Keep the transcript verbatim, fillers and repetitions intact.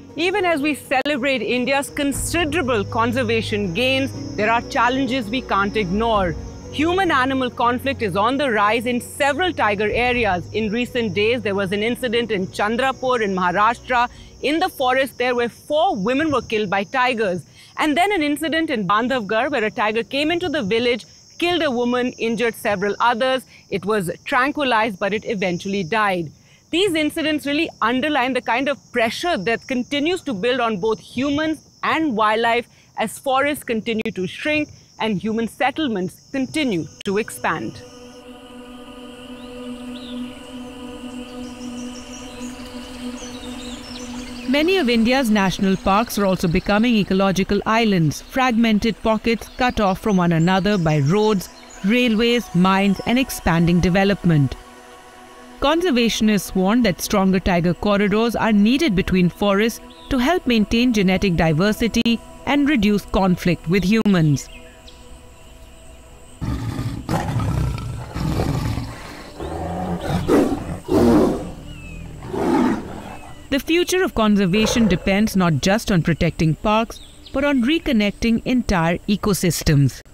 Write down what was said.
Even as we celebrate India's considerable conservation gains, there are challenges we can't ignore. Human-animal conflict is on the rise in several tiger areas. In recent days, there was an incident in Chandrapur in Maharashtra. In the forest there, where four women were killed by tigers. And then an incident in Bandhavgarh, where a tiger came into the village, killed a woman, injured several others. It was tranquilized, but it eventually died. These incidents really underline the kind of pressure that continues to build on both humans and wildlife as forests continue to shrink and human settlements continue to expand. Many of India's national parks are also becoming ecological islands, fragmented pockets cut off from one another by roads, railways, mines, and expanding development. Conservationists warn that stronger tiger corridors are needed between forests to help maintain genetic diversity and reduce conflict with humans. The future of conservation depends not just on protecting parks, but on reconnecting entire ecosystems.